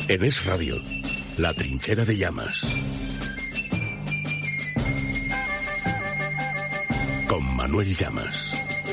En Es Radio, La Trinchera de Llamas. Con Manuel Llamas.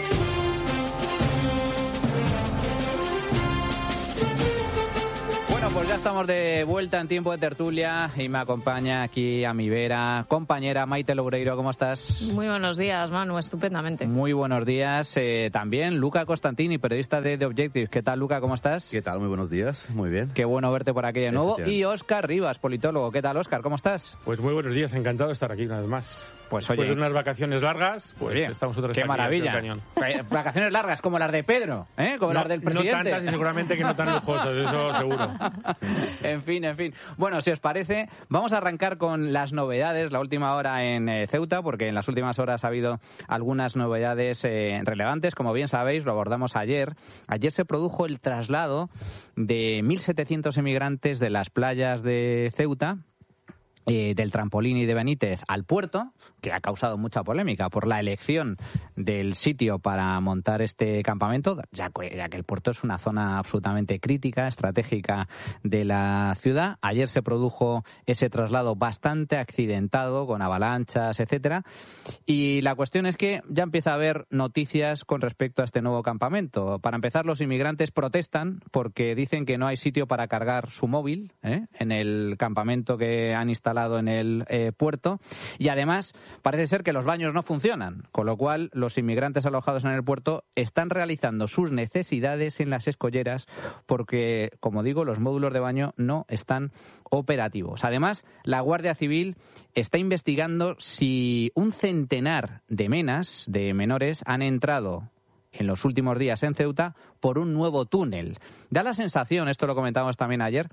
Pues ya estamos de vuelta en tiempo de tertulia y me acompaña aquí a mi vera compañera Maite Loureiro. ¿Cómo estás? Muy buenos días, Manu, estupendamente. Muy buenos días. También Luca Costantini, periodista de The Objective. ¿Qué tal, Luca? ¿Cómo estás? ¿Qué tal? Muy buenos días. Muy bien. Qué bueno verte por aquí de nuevo. Y Óscar Rivas, politólogo. ¿Qué tal, Óscar? ¿Cómo estás? Pues muy buenos días. Encantado de estar aquí una vez más. Pues oye, después de unas vacaciones largas, pues bien, estamos otra vez qué aquí. Maravilla. Vacaciones largas como las de Pedro, como las del presidente. No tantas y seguramente que no tan lujosas, eso seguro. En fin. Bueno, si os parece, vamos a arrancar con las novedades, la última hora en Ceuta, porque en las últimas horas ha habido algunas novedades relevantes. Como bien sabéis, lo abordamos ayer. Ayer se produjo el traslado de 1.700 inmigrantes de las playas de Ceuta, del Trampolini de Benítez al puerto, que ha causado mucha polémica por la elección del sitio para montar este campamento, ya que el puerto es una zona absolutamente crítica, estratégica de la ciudad. Ayer se produjo ese traslado bastante accidentado, con avalanchas, etcétera, y la cuestión es que ya empieza a haber noticias con respecto a este nuevo campamento. Para empezar, los inmigrantes protestan porque dicen que no hay sitio para cargar su móvil en el campamento que han instalado en el puerto, y además parece ser que los baños no funcionan, con lo cual los inmigrantes alojados en el puerto están realizando sus necesidades en las escolleras porque, como digo, los módulos de baño no están operativos. Además, la Guardia Civil está investigando si un centenar de menores han entrado en los últimos días en Ceuta por un nuevo túnel. Da la sensación, esto lo comentábamos también ayer,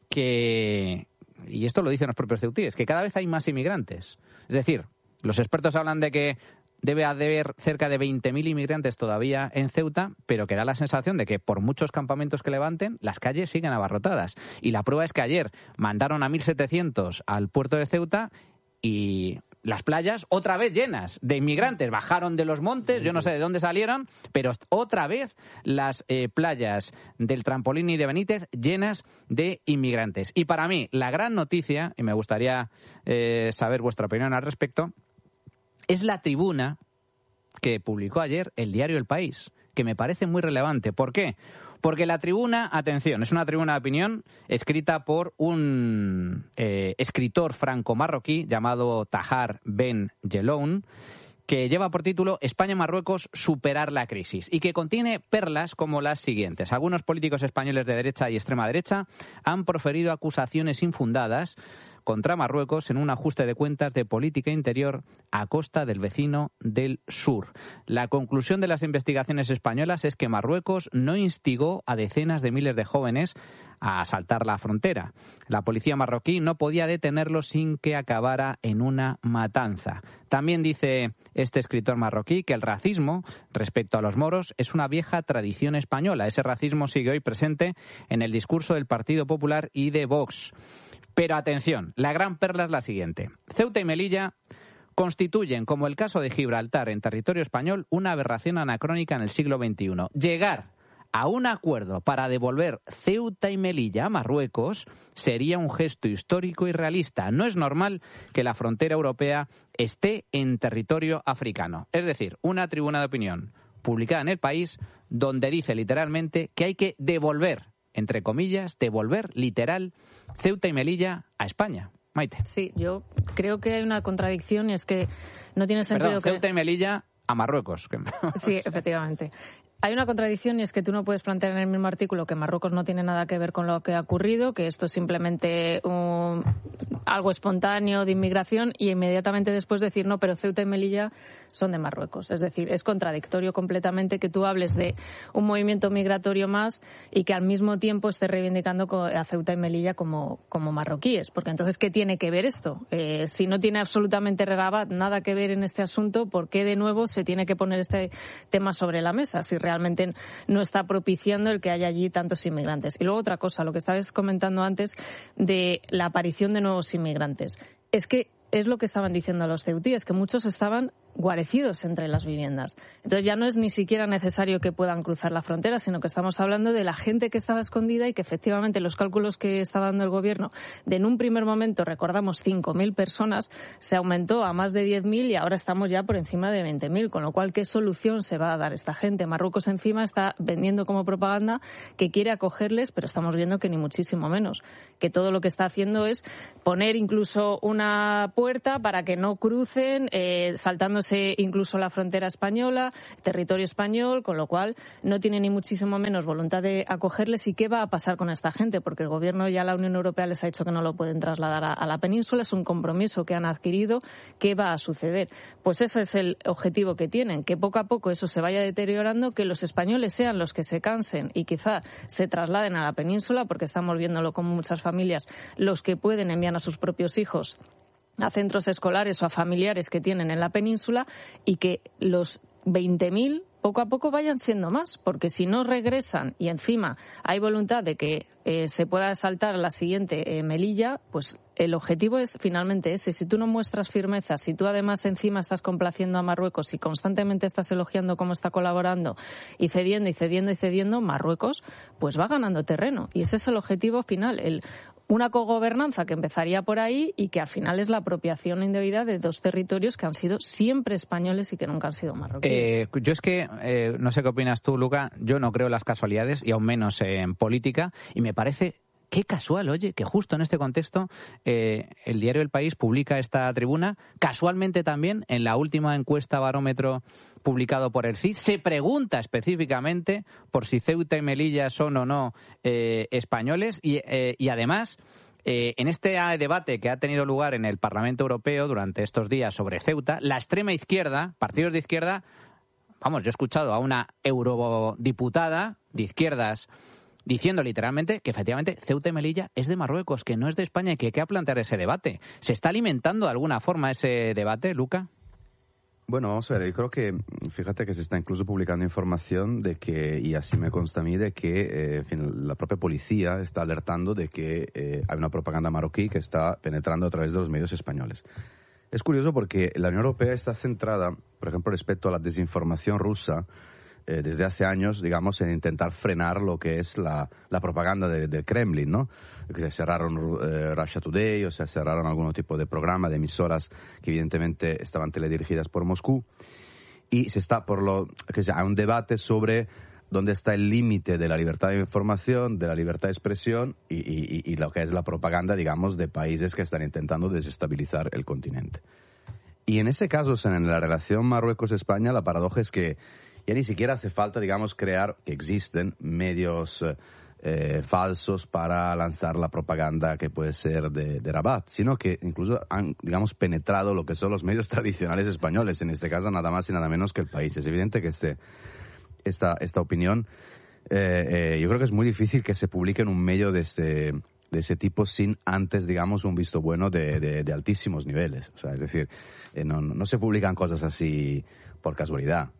y esto lo dicen los propios ceutíes, que cada vez hay más inmigrantes. Es decir, los expertos hablan de que debe haber cerca de 20.000 inmigrantes todavía en Ceuta, pero que da la sensación de que por muchos campamentos que levanten, las calles siguen abarrotadas. Y la prueba es que ayer mandaron a 1.700 al puerto de Ceuta y las playas otra vez llenas de inmigrantes. Bajaron de los montes, yo no sé de dónde salieron, pero otra vez las playas del Trampolini de Benítez llenas de inmigrantes. Y para mí, la gran noticia, y me gustaría saber vuestra opinión al respecto, es la tribuna que publicó ayer el diario El País, que me parece muy relevante. ¿Por qué? Porque la tribuna, atención, es una tribuna de opinión escrita por un escritor franco-marroquí llamado Tahar Ben Jelloun, que lleva por título España-Marruecos, superar la crisis, y que contiene perlas como las siguientes. Algunos políticos españoles de derecha y extrema derecha han proferido acusaciones infundadas contra Marruecos en un ajuste de cuentas de política interior a costa del vecino del sur. La conclusión de las investigaciones españolas es que Marruecos no instigó a decenas de miles de jóvenes a saltar la frontera. La policía marroquí no podía detenerlo sin que acabara en una matanza. También dice este escritor marroquí que el racismo respecto a los moros es una vieja tradición española. Ese racismo sigue hoy presente en el discurso del Partido Popular y de Vox. Pero atención, la gran perla es la siguiente. Ceuta y Melilla constituyen, como el caso de Gibraltar en territorio español, una aberración anacrónica en el siglo XXI. Llegar a un acuerdo para devolver Ceuta y Melilla a Marruecos sería un gesto histórico y realista. No es normal que la frontera europea esté en territorio africano. Es decir, una tribuna de opinión publicada en El País donde dice literalmente que hay que devolver, entre comillas, devolver literal Ceuta y Melilla a España. Maite. Sí, yo creo que hay una contradicción y es que no tiene sentido que... Ceuta y Melilla a Marruecos. Sí, efectivamente. Hay una contradicción y es que tú no puedes plantear en el mismo artículo que Marruecos no tiene nada que ver con lo que ha ocurrido, que esto es simplemente algo espontáneo de inmigración, y inmediatamente después decir no, pero Ceuta y Melilla son de Marruecos. Es decir, es contradictorio completamente que tú hables de un movimiento migratorio más y que al mismo tiempo estés reivindicando a Ceuta y Melilla como marroquíes. Porque entonces, ¿qué tiene que ver esto? Si no tiene absolutamente nada que ver en este asunto, ¿por qué de nuevo se tiene que poner este tema sobre la mesa? Si realmente no está propiciando el que haya allí tantos inmigrantes. Y luego otra cosa, lo que estabas comentando antes de la aparición de nuevos inmigrantes. Es que es lo que estaban diciendo los ceutíes, que muchos estaban guarecidos entre las viviendas. Entonces ya no es ni siquiera necesario que puedan cruzar la frontera, sino que estamos hablando de la gente que estaba escondida y que efectivamente los cálculos que estaba dando el gobierno de en un primer momento, recordamos, 5.000 personas, se aumentó a más de 10.000 y ahora estamos ya por encima de 20.000, con lo cual, ¿qué solución se va a dar esta gente? Marruecos encima está vendiendo como propaganda que quiere acogerles, pero estamos viendo que ni muchísimo menos, que todo lo que está haciendo es poner incluso una puerta para que no crucen, saltándose incluso la frontera española, territorio español, con lo cual no tiene ni muchísimo menos voluntad de acogerles. ¿Y qué va a pasar con esta gente? Porque el gobierno, ya la Unión Europea les ha dicho que no lo pueden trasladar a la península, es un compromiso que han adquirido. ¿Qué va a suceder? Pues ese es el objetivo que tienen, que poco a poco eso se vaya deteriorando, que los españoles sean los que se cansen y quizá se trasladen a la península, porque estamos viéndolo como muchas familias, los que pueden envían a sus propios hijos a centros escolares o a familiares que tienen en la península, y que los 20.000 poco a poco vayan siendo más, porque si no regresan y encima hay voluntad de que se pueda saltar la siguiente Melilla, pues el objetivo es finalmente ese. Si tú no muestras firmeza, si tú además encima estás complaciendo a Marruecos y constantemente estás elogiando cómo está colaborando y cediendo y cediendo y cediendo, Marruecos pues va ganando terreno, y ese es el objetivo final, una cogobernanza que empezaría por ahí y que al final es la apropiación indebida de dos territorios que han sido siempre españoles y que nunca han sido marroquíes. Yo es que, no sé qué opinas tú, Luca, yo no creo en las casualidades y aún menos en política, y me parece qué casual, oye, que justo en este contexto el diario El País publica esta tribuna. Casualmente también, en la última encuesta barómetro publicado por el CIS, se pregunta específicamente por si Ceuta y Melilla son o no españoles, y además, en este debate que ha tenido lugar en el Parlamento Europeo durante estos días sobre Ceuta, la extrema izquierda, partidos de izquierda, vamos, yo he escuchado a una eurodiputada de izquierdas diciendo literalmente que efectivamente Ceuta y Melilla es de Marruecos, que no es de España, y que hay que plantear ese debate. ¿Se está alimentando de alguna forma ese debate, Luca? Bueno, vamos a ver, yo creo que, fíjate que se está incluso publicando información de que, y así me consta a mí, de que en fin, la propia policía está alertando de que hay una propaganda marroquí que está penetrando a través de los medios españoles. Es curioso porque la Unión Europea está centrada, por ejemplo, respecto a la desinformación rusa, desde hace años, digamos, en intentar frenar lo que es la propaganda del Kremlin, ¿no? Que se cerraron Russia Today, o sea, cerraron algún tipo de programa, de emisoras que evidentemente estaban teledirigidas por Moscú. Y se está hay un debate sobre dónde está el límite de la libertad de información, de la libertad de expresión y lo que es la propaganda, digamos, de países que están intentando desestabilizar el continente. Y en ese caso, en la relación Marruecos-España, la paradoja es que ya ni siquiera hace falta, digamos, crear que existen medios falsos para lanzar la propaganda que puede ser de Rabat, sino que incluso han, digamos, penetrado lo que son los medios tradicionales españoles, en este caso nada más y nada menos que el País. Es evidente que esta opinión, yo creo que es muy difícil que se publique en un medio de ese tipo sin antes, digamos, un visto bueno de altísimos niveles. O sea, es decir, no se publican cosas así por casualidad.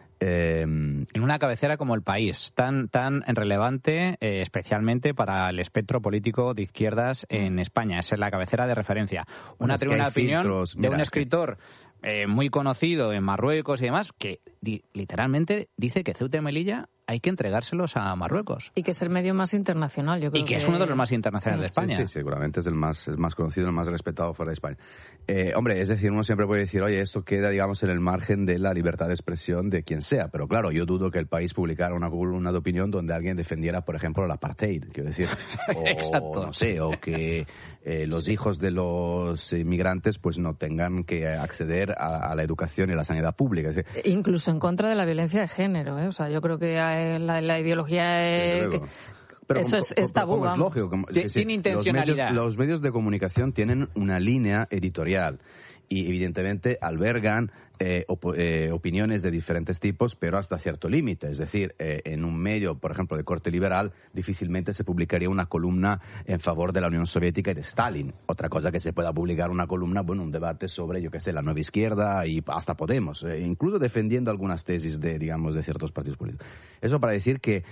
En una cabecera como El País, tan relevante, especialmente para el espectro político de izquierdas en España. Esa es la cabecera de referencia. Una tribuna de opinión de un escritor muy conocido en Marruecos y demás, que literalmente dice que Ceuta y Melilla hay que entregárselos a Marruecos. Y que es el medio más internacional, yo creo. Y que es uno de los más internacionales de España. Sí, seguramente es el más conocido, el más respetado fuera de España. Hombre, es decir, uno siempre puede decir, oye, esto queda, digamos, en el margen de la libertad de expresión de quien sea. Pero claro, yo dudo que El País publicara una columna de opinión donde alguien defendiera, por ejemplo, el apartheid, quiero decir. Exacto. No sé, o que los hijos de los inmigrantes pues no tengan que acceder a la educación y a la sanidad pública. Es decir, incluso en contra de la violencia de género, ¿eh? O sea, yo creo que la ideología pero eso es tabú. Como es lógico, sin intencionalidad. Los medios de comunicación tienen una línea editorial y evidentemente albergan opiniones de diferentes tipos, pero hasta cierto límite. Es decir, en un medio, por ejemplo, de corte liberal, difícilmente se publicaría una columna en favor de la Unión Soviética y de Stalin. Otra cosa que se pueda publicar una columna, bueno, un debate sobre, yo qué sé, la nueva izquierda y hasta Podemos, incluso defendiendo algunas tesis de ciertos partidos políticos. Eso para decir que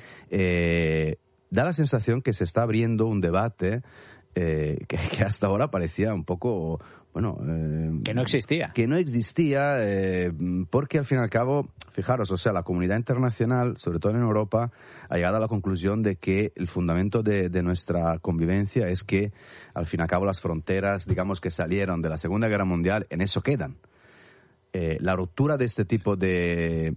da la sensación que se está abriendo un debate que hasta ahora parecía un poco bueno... que no existía. Que no existía, porque al fin y al cabo, fijaros, o sea, la comunidad internacional, sobre todo en Europa, ha llegado a la conclusión de que el fundamento de nuestra convivencia es que, al fin y al cabo, las fronteras, digamos, que salieron de la Segunda Guerra Mundial, en eso quedan. La ruptura de este tipo de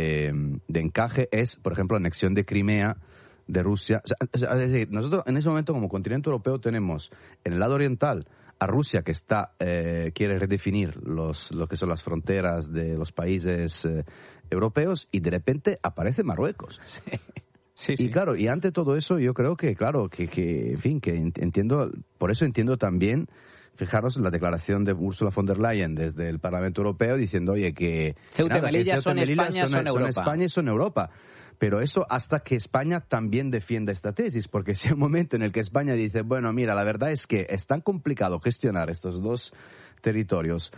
encaje es, por ejemplo, la anexión de Crimea de Rusia. Es decir, nosotros en ese momento como continente europeo tenemos en el lado oriental a Rusia que quiere redefinir lo que son las fronteras de los países europeos y de repente aparece Marruecos. Sí. Y claro, y ante todo eso yo creo que, claro, que en fin, que entiendo, por eso entiendo también, fijaros, la declaración de Ursula von der Leyen desde el Parlamento Europeo diciendo, oye, que Ceuta y Melilla que son España, son Europa. España y son Europa. Pero eso hasta que España también defienda esta tesis, porque si hay un momento en el que España dice, bueno, mira, la verdad es que es tan complicado gestionar estos dos territorios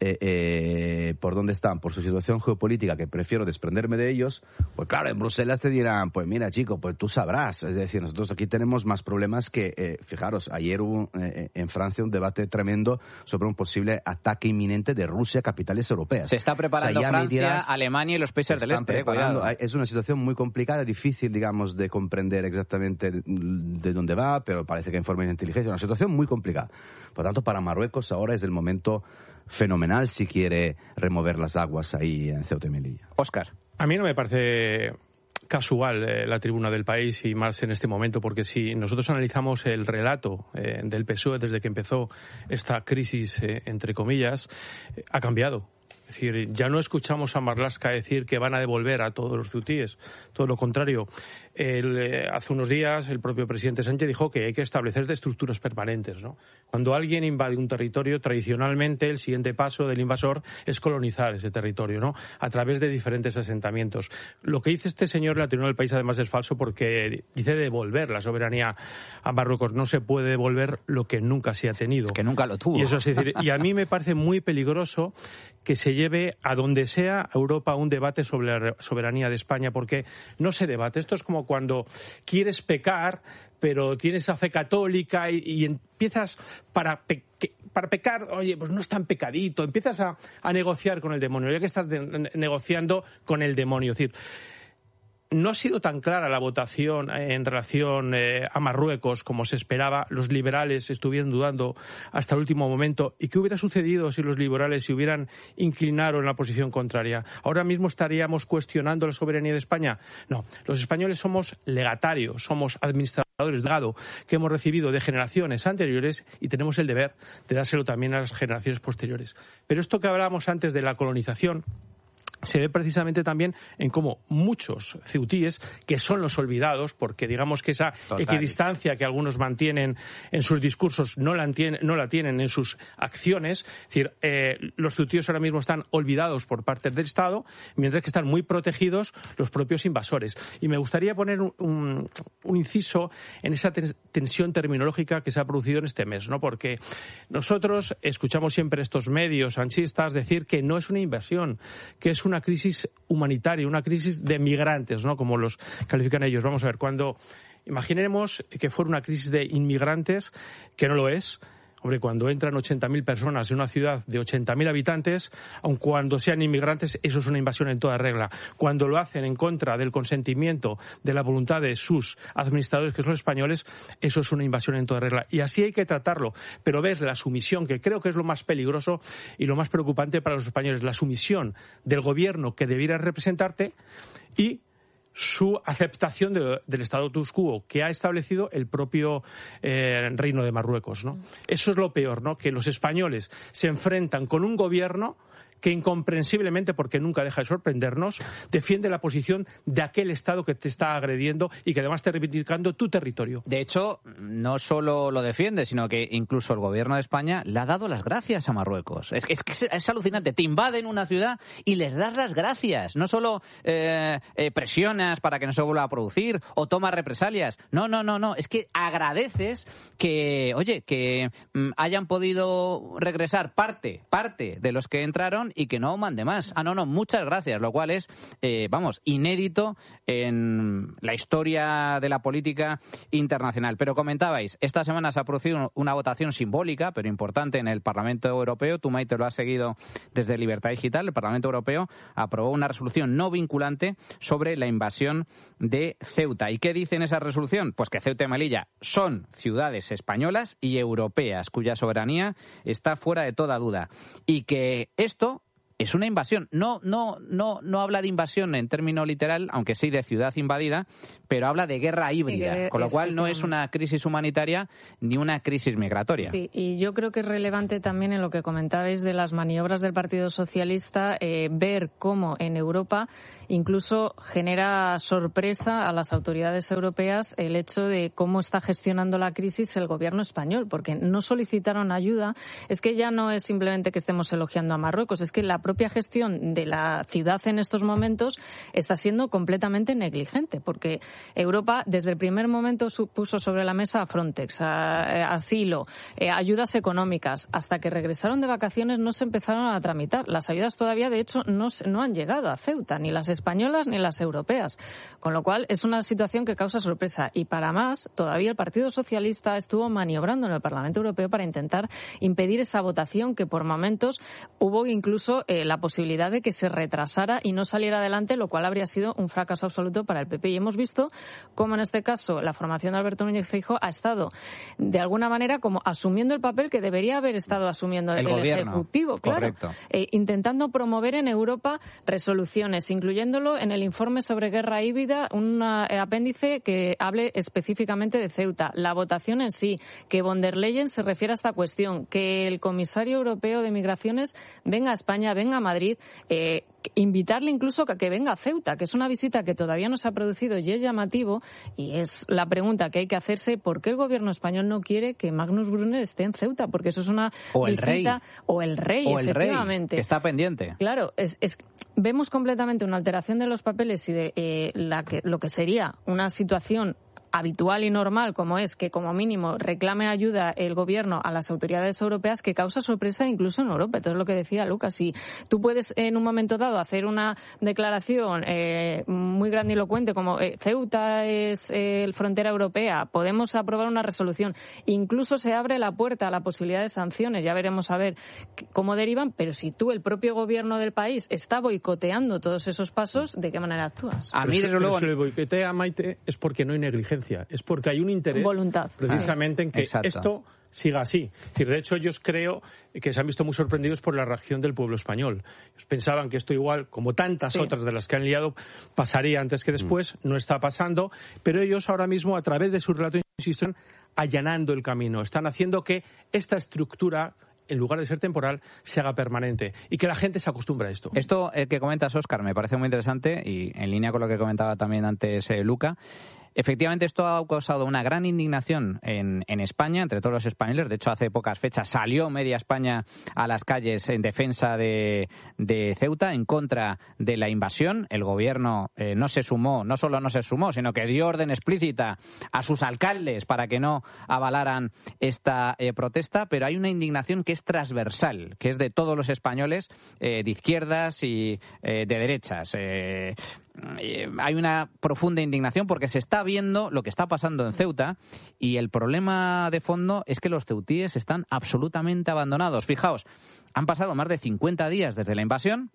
por dónde están, por su situación geopolítica, que prefiero desprenderme de ellos, pues claro, en Bruselas te dirán, pues mira, chico, pues tú sabrás. Es decir, nosotros aquí tenemos más problemas que, fijaros, ayer hubo en Francia un debate tremendo sobre un posible ataque inminente de Rusia a capitales europeas. Se está preparando, o sea, Francia, Alemania y los países del este. Cuidado. Es una situación muy complicada, difícil, digamos, de comprender exactamente de dónde va, pero parece que en forma de inteligencia, una situación muy complicada. Por tanto, para Marruecos ahora es el momento fenomenal si quiere remover las aguas ahí en Ceuta y Melilla. Óscar. A mí no me parece casual la tribuna del País y más en este momento, porque si nosotros analizamos el relato del PSOE desde que empezó esta crisis, entre comillas, ha cambiado. Es decir, ya no escuchamos a Marlaska decir que van a devolver a todos los ceutíes, todo lo contrario. Hace unos días el propio presidente Sánchez dijo que hay que establecer estructuras permanentes, ¿no? Cuando alguien invade un territorio, tradicionalmente el siguiente paso del invasor es colonizar ese territorio, ¿no? A través de diferentes asentamientos. Lo que dice este señor en la tribuna del País además es falso porque dice devolver la soberanía a Marruecos. No se puede devolver lo que nunca se ha tenido. Que nunca lo tuvo. Y eso es decir, y a mí me parece muy peligroso que se lleve a donde sea a Europa un debate sobre la soberanía de España, porque no se debate. Esto es como cuando quieres pecar, pero tienes esa fe católica y empiezas para pecar, oye, pues no es tan pecadito, empiezas a negociar con el demonio, ya que estás negociando con el demonio. Es decir, no ha sido tan clara la votación en relación a Marruecos como se esperaba. Los liberales estuvieron dudando hasta el último momento. ¿Y qué hubiera sucedido si los liberales se hubieran inclinado en la posición contraria? ¿Ahora mismo estaríamos cuestionando la soberanía de España? No, los españoles somos legatarios, somos administradores de legado que hemos recibido de generaciones anteriores y tenemos el deber de dárselo también a las generaciones posteriores. Pero esto que hablábamos antes de la colonización se ve precisamente también en cómo muchos ceutíes, que son los olvidados, porque digamos que esa equidistancia que algunos mantienen en sus discursos no la tienen en sus acciones. Es decir, los ceutíes ahora mismo están olvidados por parte del Estado, mientras que están muy protegidos los propios invasores. Y me gustaría poner un inciso en esa tensión terminológica que se ha producido en este mes, ¿no? Porque nosotros escuchamos siempre estos medios sanchistas decir que no es una invasión, que es una crisis humanitaria, una crisis de migrantes, ¿no? Como los califican ellos. Vamos a ver, cuando imaginemos que fuera una crisis de inmigrantes, que no lo es. Hombre, cuando entran 80.000 personas en una ciudad de 80.000 habitantes, aun cuando sean inmigrantes, eso es una invasión en toda regla. Cuando lo hacen en contra del consentimiento, de la voluntad de sus administradores, que son los españoles, eso es una invasión en toda regla. Y así hay que tratarlo. Pero ves la sumisión, que creo que es lo más peligroso y lo más preocupante para los españoles, la sumisión del gobierno que debiera representarte y su aceptación del status quo que ha establecido el propio Reino de Marruecos, ¿no? Eso es lo peor, ¿no? Que los españoles se enfrentan con un gobierno que incomprensiblemente, porque nunca deja de sorprendernos, defiende la posición de aquel Estado que te está agrediendo y que además está reivindicando tu territorio. De hecho, no solo lo defiende, sino que incluso el gobierno de España le ha dado las gracias a Marruecos. Es alucinante. Te invaden una ciudad y les das las gracias. No solo presionas para que no se vuelva a producir o tomas represalias. No. Es que agradeces que, oye, que hayan podido regresar parte de los que entraron razón y que no mande más. No, muchas gracias, lo cual es, inédito en la historia de la política internacional. Pero comentabais, esta semana se ha producido una votación simbólica, pero importante, en el Parlamento Europeo. Tú, Maite, lo has seguido desde Libertad Digital. El Parlamento Europeo aprobó una resolución no vinculante sobre la invasión de Ceuta. ¿Y qué dice en esa resolución? Pues que Ceuta y Melilla son ciudades españolas y europeas, cuya soberanía está fuera de toda duda. Y que esto es una invasión. No habla de invasión en término literal, aunque sí de ciudad invadida, pero habla de guerra híbrida, con lo cual no es una crisis humanitaria ni una crisis migratoria. Sí, y yo creo que es relevante también en lo que comentabais de las maniobras del Partido Socialista, ver cómo en Europa incluso genera sorpresa a las autoridades europeas el hecho de cómo está gestionando la crisis el gobierno español, porque no solicitaron ayuda. Es que ya no es simplemente que estemos elogiando a Marruecos, es que la propia gestión de la ciudad en estos momentos está siendo completamente negligente, porque Europa desde el primer momento puso sobre la mesa a Frontex, asilo, ayudas económicas. Hasta que regresaron de vacaciones no se empezaron a tramitar. Las ayudas todavía, de hecho, no han llegado a Ceuta, ni las españolas ni las europeas. Con lo cual es una situación que causa sorpresa. Y para más, todavía el Partido Socialista estuvo maniobrando en el Parlamento Europeo para intentar impedir esa votación, que por momentos hubo incluso la posibilidad de que se retrasara y no saliera adelante, lo cual habría sido un fracaso absoluto para el PP. Y hemos visto cómo en este caso la formación de Alberto Núñez Feijóo ha estado de alguna manera como asumiendo el papel que debería haber estado asumiendo el Ejecutivo, claro, intentando promover en Europa resoluciones, incluyéndolo en el informe sobre guerra híbrida, un apéndice que hable específicamente de Ceuta, la votación en sí, que von der Leyen se refiere a esta cuestión, que el comisario europeo de Migraciones venga a España, venga a Madrid, invitarle incluso a que venga a Ceuta, que es una visita que todavía no se ha producido y es llamativo, y es la pregunta que hay que hacerse: ¿por qué el gobierno español no quiere que Magnus Brunner esté en Ceuta? Porque eso es una visita... O el rey, efectivamente. Que está pendiente. Claro, vemos completamente una alteración de los papeles y de lo que sería una situación habitual y normal, como es que como mínimo reclame ayuda el gobierno a las autoridades europeas, que causa sorpresa incluso en Europa. Entonces, lo que decía Lucas, si tú puedes en un momento dado hacer una declaración muy grandilocuente como Ceuta es frontera europea, podemos aprobar una resolución, incluso se abre la puerta a la posibilidad de sanciones, ya veremos a ver cómo derivan, pero si tú, el propio gobierno del país, está boicoteando todos esos pasos, ¿de qué manera actúas? A mí, desde luego, si lo boicotea, Maite, es porque no hay negligencia. Es porque hay un interés precisamente en que esto siga así. Es decir, de hecho, ellos creo que se han visto muy sorprendidos por la reacción del pueblo español. Ellos pensaban que esto igual, como tantas otras de las que han liado, pasaría antes que después. No está pasando, pero ellos ahora mismo, a través de su relato, insisten, allanando el camino. Están haciendo que esta estructura, en lugar de ser temporal, se haga permanente y que la gente se acostumbre a esto. Esto que comentas, Óscar, me parece muy interesante y en línea con lo que comentaba también antes Luca. Efectivamente, esto ha causado una gran indignación en España, entre todos los españoles. De hecho, hace pocas fechas salió media España a las calles en defensa de Ceuta, en contra de la invasión. El gobierno no solo no se sumó, sino que dio orden explícita a sus alcaldes para que no avalaran esta protesta. Pero hay una indignación que es transversal, que es de todos los españoles, de izquierdas y de derechas. Hay una profunda indignación porque se está viendo lo que está pasando en Ceuta y el problema de fondo es que los ceutíes están absolutamente abandonados. Fijaos, han pasado más de 50 días desde la invasión,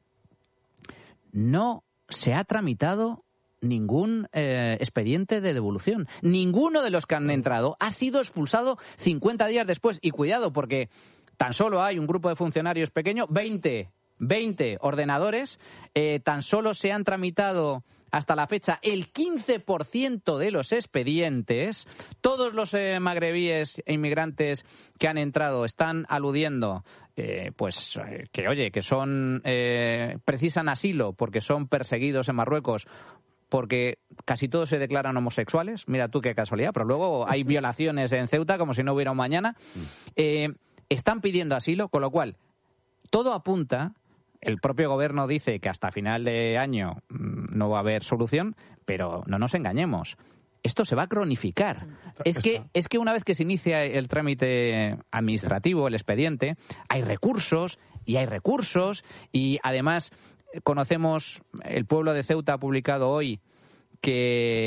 no se ha tramitado ningún expediente de devolución. Ninguno de los que han entrado ha sido expulsado 50 días después. Y cuidado, porque tan solo hay un grupo de funcionarios pequeño, 20 ordenadores, tan solo se han tramitado hasta la fecha el 15% de los expedientes. Todos los magrebíes e inmigrantes que han entrado están aludiendo que son precisan asilo porque son perseguidos en Marruecos, porque casi todos se declaran homosexuales. Mira tú qué casualidad, pero luego hay violaciones en Ceuta como si no hubiera un mañana. Están pidiendo asilo, con lo cual todo apunta. El propio gobierno dice que hasta final de año no va a haber solución, pero no nos engañemos. esto se va a cronificar. Es que una vez que se inicia el trámite administrativo, el expediente, hay recursos, y además conocemos, el pueblo de Ceuta ha publicado hoy que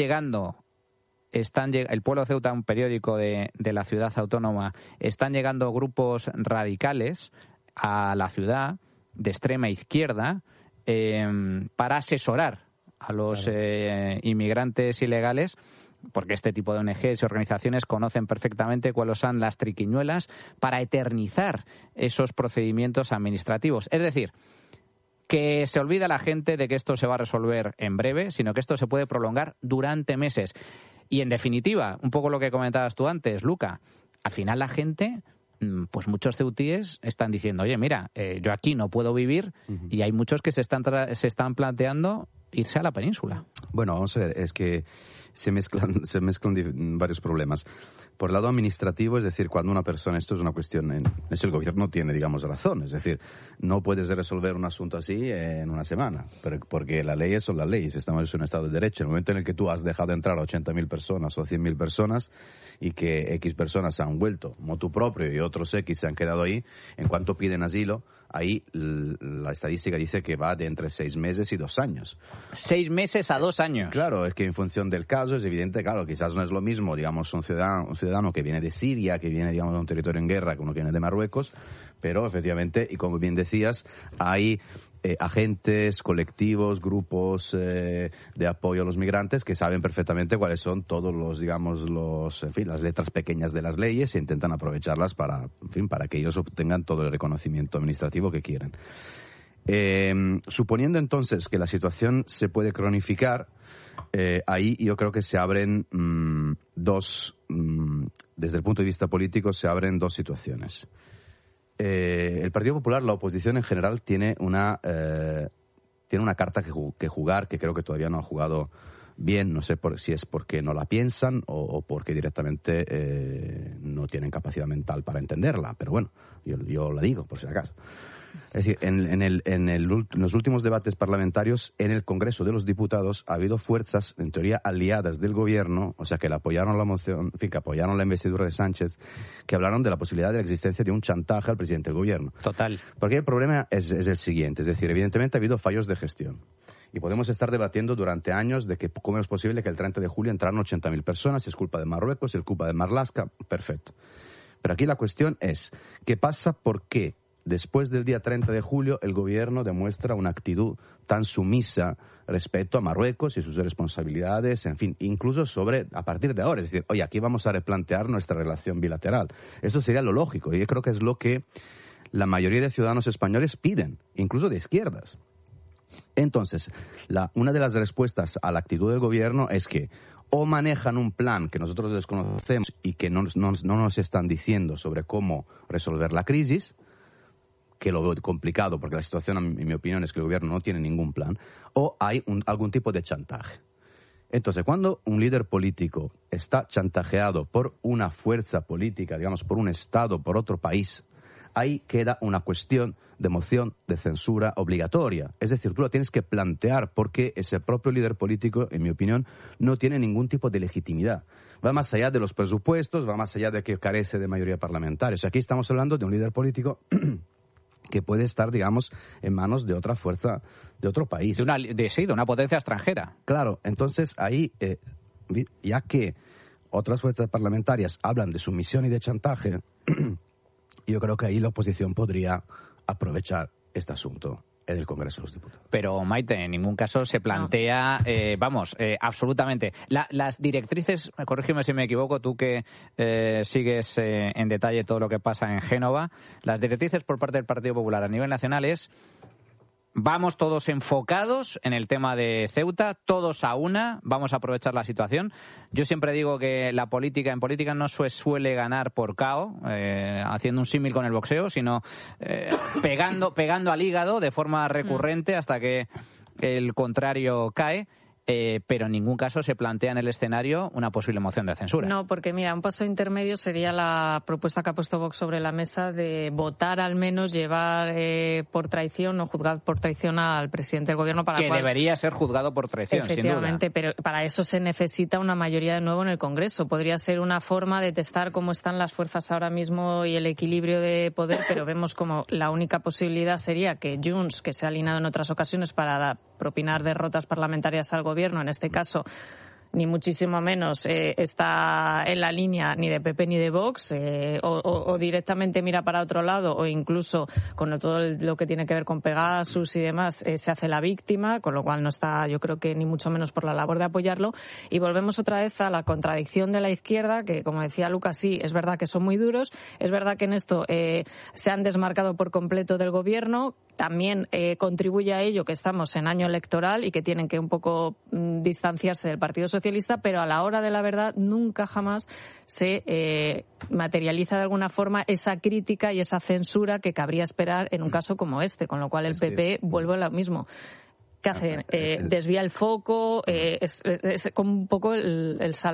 el pueblo de Ceuta, un periódico de la ciudad autónoma, están llegando grupos radicales a la ciudad de extrema izquierda para asesorar a los inmigrantes ilegales, porque este tipo de ONGs y organizaciones conocen perfectamente cuáles son las triquiñuelas para eternizar esos procedimientos administrativos. Es decir, que se olvida la gente de que esto se va a resolver en breve, sino que esto se puede prolongar durante meses. Y en definitiva, un poco lo que comentabas tú antes, Luca, al final la gente, pues muchos ceutíes están diciendo, oye, mira, yo aquí no puedo vivir, y hay muchos que se están planteando irse a la península. Bueno, vamos a ver, es que se mezclan varios problemas. Por el lado administrativo, es decir, cuando una persona, esto es una cuestión, el gobierno tiene, digamos, razón, es decir, no puedes resolver un asunto así en una semana, porque las leyes son las leyes, estamos en un Estado de Derecho. En el momento en el que tú has dejado entrar a 80.000 personas o 100.000 personas y que X personas se han vuelto motu propio y otros X se han quedado ahí, en cuanto piden asilo, ahí la estadística dice que va de entre 6 meses y 2 años. 6 meses a 2 años. Claro, es que en función del caso es evidente, claro, quizás no es lo mismo, digamos, un ciudadano que viene de Siria, que viene, digamos, de un territorio en guerra, que uno que viene de Marruecos, pero efectivamente, y como bien decías, hay agentes, colectivos, grupos de apoyo a los migrantes que saben perfectamente cuáles son todos los, digamos, las letras pequeñas de las leyes e intentan aprovecharlas para que ellos obtengan todo el reconocimiento administrativo que quieren. Suponiendo entonces que la situación se puede cronificar, ahí yo creo que se abren desde el punto de vista político, se abren dos situaciones. El Partido Popular, la oposición en general, tiene una carta que jugar, que creo que todavía no ha jugado bien. No sé si es porque no la piensan o porque directamente no tienen capacidad mental para entenderla. Pero bueno, yo la digo, por si acaso. Es decir, en los últimos debates parlamentarios en el Congreso de los Diputados ha habido fuerzas, en teoría aliadas del gobierno, o sea, que le apoyaron la moción, en fin, que apoyaron la investidura de Sánchez, que hablaron de la posibilidad de la existencia de un chantaje al presidente del gobierno. Total. Porque el problema es el siguiente, es decir, evidentemente ha habido fallos de gestión. Y podemos estar debatiendo durante años de que cómo es posible que el 30 de julio entraran 80.000 personas, si es culpa de Marruecos, si es culpa de Marlaska, perfecto. Pero aquí la cuestión es, ¿qué pasa? ¿Por qué? Después del día 30 de julio, el gobierno demuestra una actitud tan sumisa respecto a Marruecos y sus responsabilidades, en fin, incluso a partir de ahora. Es decir, oye, aquí vamos a replantear nuestra relación bilateral. Eso sería lo lógico y yo creo que es lo que la mayoría de ciudadanos españoles piden, incluso de izquierdas. Entonces, una de las respuestas a la actitud del gobierno es que o manejan un plan que nosotros desconocemos y que no nos están diciendo sobre cómo resolver la crisis, que lo veo complicado porque la situación, en mi opinión, es que el gobierno no tiene ningún plan, o hay algún tipo de chantaje. Entonces, cuando un líder político está chantajeado por una fuerza política, digamos, por un Estado, por otro país, ahí queda una cuestión de moción de censura obligatoria. Es decir, tú lo tienes que plantear porque ese propio líder político, en mi opinión, no tiene ningún tipo de legitimidad. Va más allá de los presupuestos, va más allá de que carece de mayoría parlamentaria. O sea, aquí estamos hablando de un líder político que puede estar, digamos, en manos de otra fuerza, de otro país. De una potencia extranjera. Claro, entonces ahí, ya que otras fuerzas parlamentarias hablan de sumisión y de chantaje, yo creo que ahí la oposición podría aprovechar este asunto en el Congreso de los Diputados. Pero, Maite, en ningún caso se plantea, absolutamente. Las directrices, corrígeme si me equivoco, tú que sigues en detalle todo lo que pasa en Génova, las directrices por parte del Partido Popular a nivel nacional es: vamos todos enfocados en el tema de Ceuta, todos a una, vamos a aprovechar la situación. Yo siempre digo que en política no suele ganar por KO, haciendo un símil con el boxeo, sino pegando al hígado de forma recurrente hasta que el contrario cae. pero en ningún caso se plantea en el escenario una posible moción de censura. No, porque mira, un paso intermedio sería la propuesta que ha puesto Vox sobre la mesa de votar, al menos llevar por traición o juzgar por traición al presidente del gobierno, para que debería ser juzgado por traición, efectivamente, sin duda. Pero para eso se necesita una mayoría de nuevo en el Congreso. Podría ser una forma de testar cómo están las fuerzas ahora mismo y el equilibrio de poder, pero vemos como la única posibilidad sería que Junts, que se ha alineado en otras ocasiones para propinar derrotas parlamentarias al gobierno, en este caso ni muchísimo menos está en la línea ni de PP ni de Vox, o directamente mira para otro lado, o incluso con todo lo que tiene que ver con Pegasus y demás, se hace la víctima, con lo cual no está, yo creo que ni mucho menos por la labor de apoyarlo. Y volvemos otra vez a la contradicción de la izquierda, que como decía Lucas, sí, es verdad que son muy duros, es verdad que en esto se han desmarcado por completo del gobierno. También contribuye a ello que estamos en año electoral y que tienen que un poco distanciarse del Partido Socialista, pero a la hora de la verdad nunca jamás se materializa de alguna forma esa crítica y esa censura que cabría esperar en un caso como este, con lo cual el PP vuelve a lo mismo. ¿Qué hacen? Desvía el foco, es como un poco el